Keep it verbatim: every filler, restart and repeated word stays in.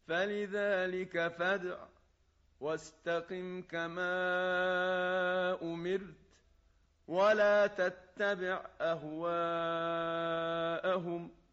فلذلك فادع واستقم كما أمرت ولا تتبع أهواءهم